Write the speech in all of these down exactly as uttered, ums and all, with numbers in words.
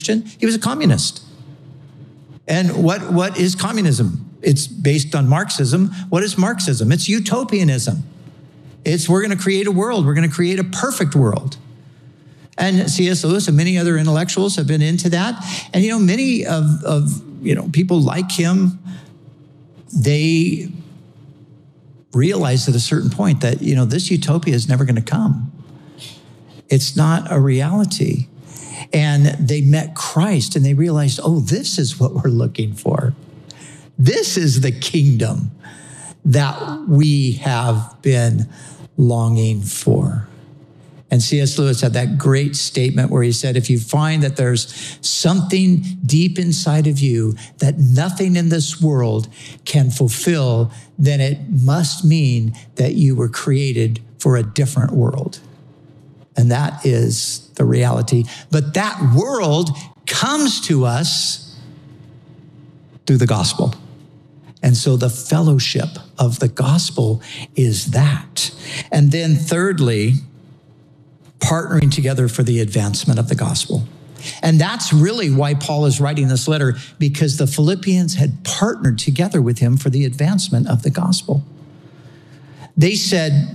Christian, he was a communist. And what, what is communism? It's based on Marxism. What is Marxism? It's utopianism. It's we're going to create a world. We're going to create a perfect world. And C S Lewis and many other intellectuals have been into that. And, you know, many of, of you know, people like him, they realized at a certain point that, you know, this utopia is never going to come. It's not a reality. And they met Christ and they realized, oh, this is what we're looking for. This is the kingdom that we have been longing for. And C S Lewis had that great statement where he said, if you find that there's something deep inside of you that nothing in this world can fulfill, then it must mean that you were created for a different world. And that is the reality. But that world comes to us through the gospel. And so the fellowship of the gospel is that. And then thirdly, partnering together for the advancement of the gospel. And that's really why Paul is writing this letter, because the Philippians had partnered together with him for the advancement of the gospel. They said,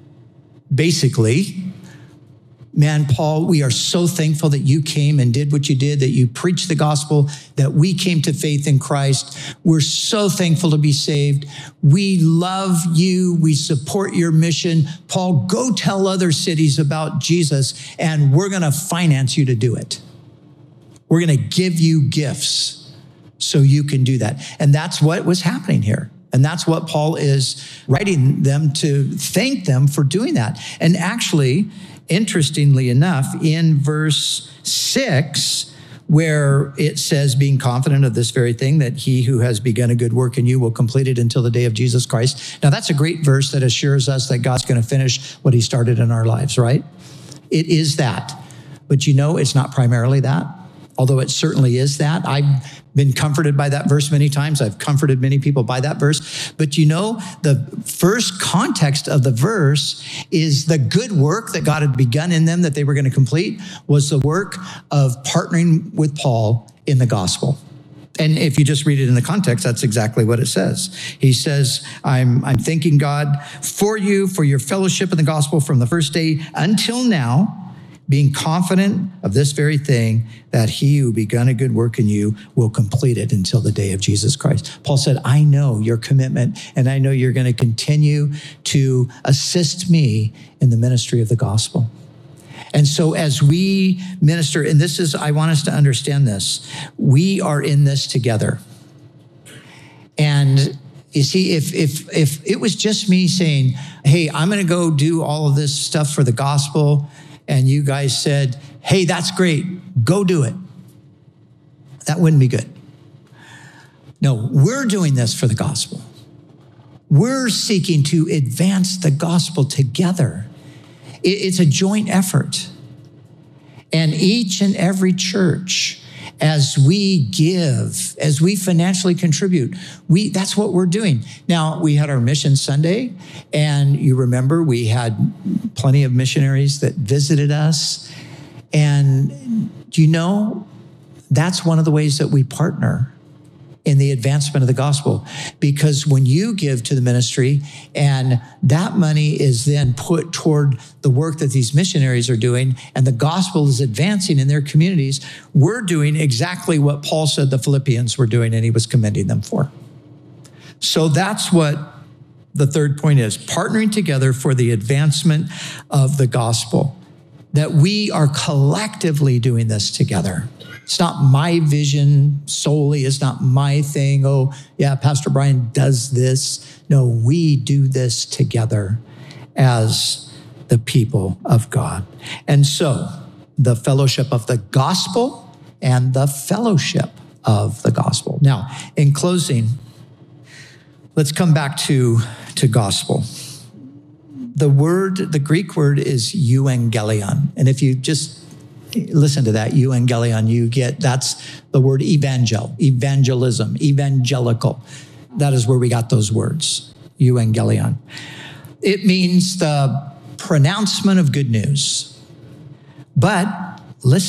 basically, man, Paul, we are so thankful that you came and did what you did, that you preached the gospel, that we came to faith in Christ. We're so thankful to be saved. We love you. We support your mission. Paul, go tell other cities about Jesus, and we're going to finance you to do it. We're going to give you gifts so you can do that. And that's what was happening here. And that's what Paul is writing them to thank them for doing that. And actually, interestingly enough, in verse six, where it says, being confident of this very thing, that he who has begun a good work in you will complete it until the day of Jesus Christ. Now, that's a great verse that assures us that God's going to finish what he started in our lives, right? It is that. But you know, it's not primarily that, although it certainly is that. I've been comforted by that verse many times. I've comforted many people by that verse. But you know, the first context of the verse is the good work that God had begun in them that they were going to complete was the work of partnering with Paul in the gospel. And if you just read it in the context, that's exactly what it says. He says, I'm, I'm thanking God for you, for your fellowship in the gospel from the first day until now, being confident of this very thing, that he who begun a good work in you will complete it until the day of Jesus Christ. Paul said, I know your commitment, and I know you're going to continue to assist me in the ministry of the gospel. And so as we minister, and this is, I want us to understand this, we are in this together. And you see, if if if it was just me saying, hey, I'm going to go do all of this stuff for the gospel, and you guys said, hey, that's great, go do it, that wouldn't be good. No, we're doing this for the gospel. We're seeking to advance the gospel together. It's a joint effort. And each and every church, as we give, as we financially contribute, we that's what we're doing. Now, we had our Mission Sunday, and you remember we had plenty of missionaries that visited us. And do you know, that's one of the ways that we partner in the advancement of the gospel. Because when you give to the ministry and that money is then put toward the work that these missionaries are doing and the gospel is advancing in their communities, we're doing exactly what Paul said the Philippians were doing and he was commending them for. So that's what the third point is, partnering together for the advancement of the gospel, that we are collectively doing this together. It's not my vision solely. It's not my thing. Oh, yeah, Pastor Brian does this. No, we do this together as the people of God. And so the fellowship of the gospel and the fellowship of the gospel. Now, in closing, let's come back to, to gospel. The word, the Greek word is euangelion. And if you just listen to that, euangelion, you get, that's the word evangel, evangelism, evangelical. That is where we got those words, euangelion. It means the pronouncement of good news. But listen,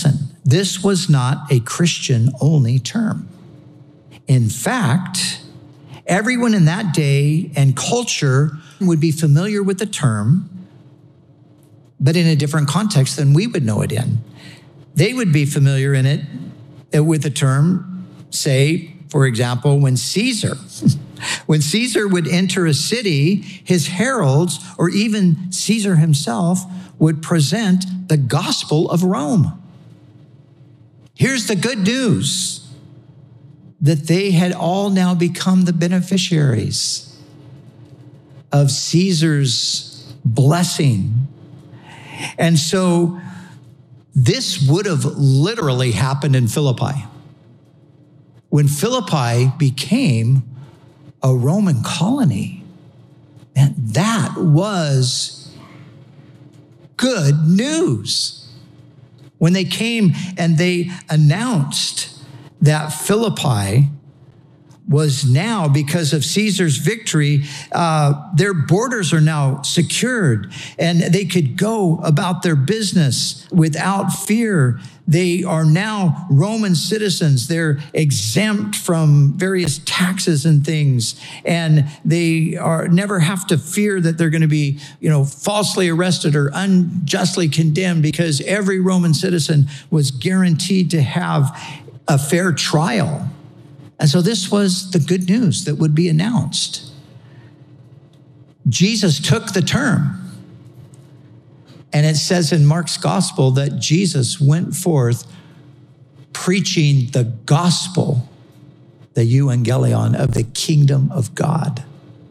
This was not a Christian-only term. In fact, everyone in that day and culture would be familiar with the term, but in a different context than we would know it in. They would be familiar in it with the term, say, for example, when Caesar, when Caesar would enter a city, his heralds, or even Caesar himself, would present the gospel of Rome. Here's the good news, that they had all now become the beneficiaries of Caesar's blessing. And so this would have literally happened in Philippi. When Philippi became a Roman colony, and that was good news. When they came and they announced that Philippi was now, because of Caesar's victory, uh, their borders are now secured and they could go about their business without fear. They are now Roman citizens. They're exempt from various taxes and things, and they are never have to fear that they're going to be, you know, falsely arrested or unjustly condemned, because every Roman citizen was guaranteed to have a fair trial. And so this was the good news that would be announced. Jesus took the term. And it says in Mark's gospel that Jesus went forth preaching the gospel, the euangelion of the kingdom of God.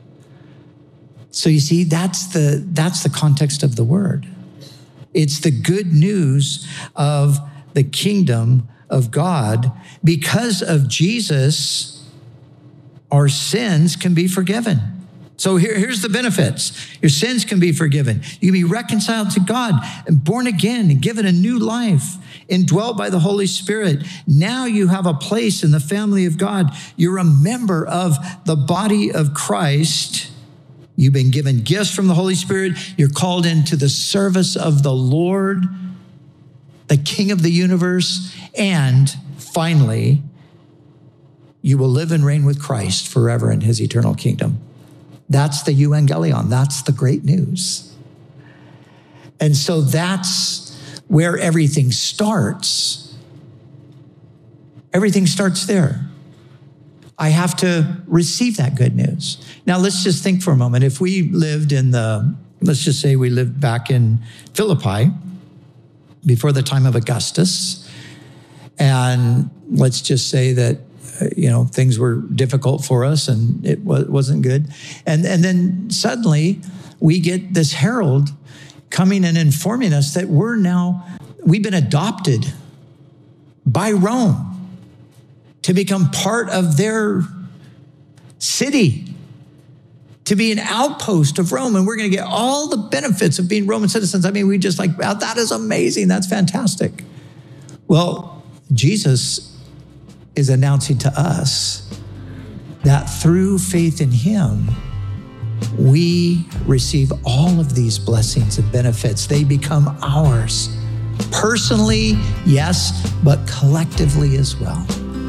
So you see, that's the, that's the context of the word. It's the good news of the kingdom of God. Because of Jesus, our sins can be forgiven. So here, here's the benefits. Your sins can be forgiven. You can be reconciled to God and born again and given a new life, indwelled by the Holy Spirit. Now you have a place in the family of God. You're a member of the body of Christ. You've been given gifts from the Holy Spirit. You're called into the service of the Lord, the King of the universe. And finally, you will live and reign with Christ forever in his eternal kingdom. That's the euangelion. That's the great news. And so that's where everything starts. Everything starts there. I have to receive that good news. Now, let's just think for a moment. If we lived in the, let's just say we lived back in Philippi before the time of Augustus, and let's just say that you know, things were difficult for us and it wasn't good. And, and then suddenly we get this herald coming and informing us that we're now, we've been adopted by Rome to become part of their city, to be an outpost of Rome. And we're going to get all the benefits of being Roman citizens. I mean, we just like, wow, that is amazing. That's fantastic. Well, Jesus is announcing to us that through faith in him, we receive all of these blessings and benefits. They become ours personally, yes, but collectively as well.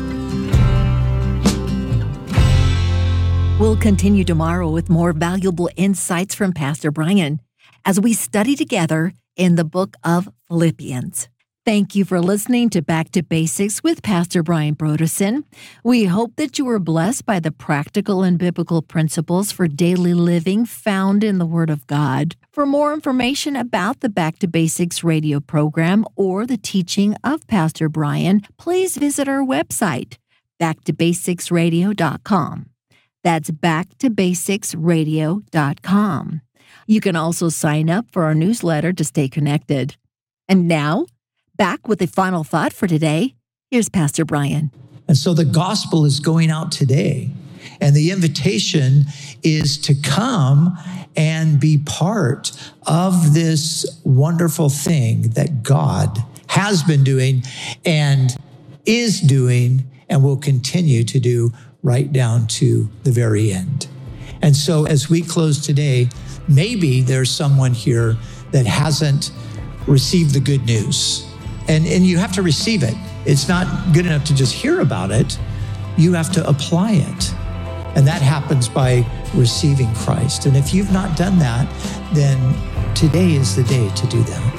We'll continue tomorrow with more valuable insights from Pastor Brian as we study together in the book of Philippians. Thank you for listening to Back to Basics with Pastor Brian Brodersen. We hope that you were blessed by the practical and biblical principles for daily living found in the Word of God. For more information about the Back to Basics radio program or the teaching of Pastor Brian, please visit our website, back to basics radio dot com. That's back to basics radio dot com. You can also sign up for our newsletter to stay connected. And now, back with the final thought for today, here's Pastor Brian. And so the gospel is going out today, and the invitation is to come and be part of this wonderful thing that God has been doing and is doing and will continue to do right down to the very end. And so as we close today, maybe there's someone here that hasn't received the good news. And, and you have to receive it. It's not good enough to just hear about it. You have to apply it. And that happens by receiving Christ. And if you've not done that, then today is the day to do that.